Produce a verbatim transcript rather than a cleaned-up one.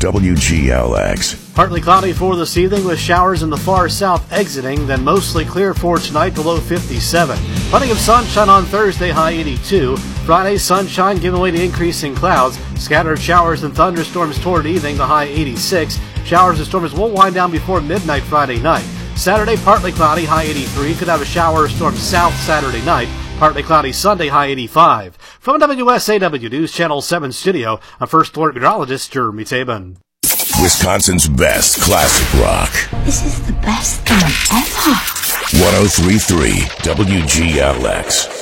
W G L X. Partly cloudy for this evening with showers in the far south exiting, then mostly clear for tonight, below fifty-seven. Plenty of sunshine on Thursday, high eighty-two. Friday, sunshine giving way to increasing clouds. Scattered showers and thunderstorms toward evening, the high eighty-six. Showers and storms will wind down before midnight Friday night. Saturday, partly cloudy, high eighty-three. Could have a shower or storm south Saturday night. Partly cloudy Sunday, high eighty-five. From W S A W News Channel seven studio, I'm First Alert Meteorologist Jeremy Tabin. Wisconsin's best classic rock. This is the best thing ever. one oh three point three W G L X.